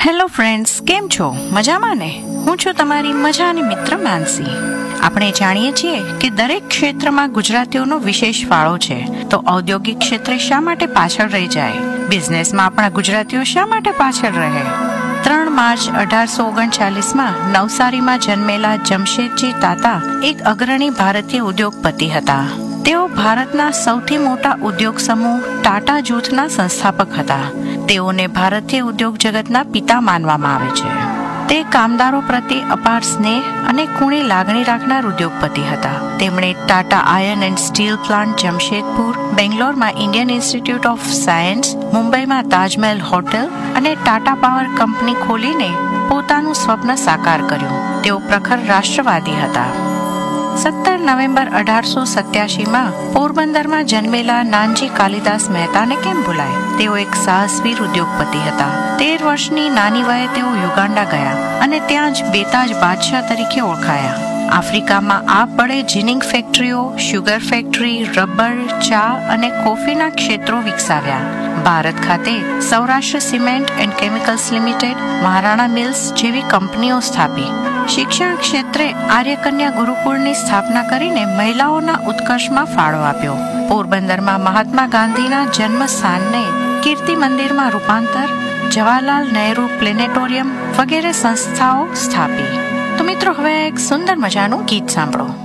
Hello friends, કેમ છો? મજામાં ને? હું છું તમારી મજાની મિત્ર માનસી. આપણે જાણીએ છીએ કે દરેક ક્ષેત્રમાં ગુજરાતીઓનો વિશેષ ફાળો છે, તો ઔદ્યોગિક ક્ષેત્રે શા માટે પાછળ રહી જાય? બિઝનેસમાં આપણા ગુજરાતીઓ શા માટે પાછળ રહે? 3 માર્ચ 1839માં નવસારીમાં જન્મેલા જમશેદજી તાતા એક અગ્રણી ભારતીય ઉદ્યોગપતિ હતા. તેઓ ભારતના સૌથી મોટા ઉદ્યોગ સમૂહ ટાટા જૂથના સંસ્થાપક હતા. તેઓને ભારતીય ઉદ્યોગ જગતના પિતા માનવામાં આવે છે. તે કામદારો પ્રત્યે અપાર સ્નેહ અને કુણી લાગણી રાખનાર ઉદ્યોગપતિ હતા. તેમણે Tata iron and steel plant Jamshedpur, બેંગ્લોરમાં ઇન્ડિયન ઇન્સ્ટિટ્યૂટ ઓફ સાયન્સ, મુંબઈમાં તાજમહેલ હોટેલ અને ટાટા પાવર કંપની ખોલીને પોતાનું સ્વપ્ન સાકાર કર્યું. તેઓ પ્રખર રાષ્ટ્રવાદી હતા. 17 નવેમ્બર 1887માં પોરબંદરમાં જન્મેલા નાનજી કાલિદાસ મહેતાને કેમ ભૂલાય? તેઓ એક સાહસવીર ઉદ્યોગપતિ હતા. 13 વર્ષની નાની વયે તેઓ યુગાન્ડા ગયા અને ત્યાં જ બેતાજ બાદશાહ તરીકે ઓળખાયા. આફ્રિકામાં આપબળે જીનિંગ ફેક્ટરીઓ, શુગર ફેક્ટરી, રબર, ચા અને કોફીના ક્ષેત્રો વિકસાવ્યા. ભારત ખાતે Saurashtra cement and chemicals limited, Maharana mills જેવી કંપનીઓ સ્થાપી. શિક્ષણ ક્ષેત્રે આર્યકન્યા ગુરુકુળની સ્થાપના કરીને મહિલાઓના ઉત્કર્ષમાં ફાળો આપ્યો. પોરબંદરમાં મહાત્મા ગાંધીના જન્મ સ્થાનને કીર્તિ મંદિરમાં રૂપાંતર, જવાહરલાલ નહેરુ પ્લેનેટોરિયમ વગેરે સંસ્થાઓ સ્થાપી. તો મિત્રો, હવે એક સુંદર મજાનું ગીત સાંભળો.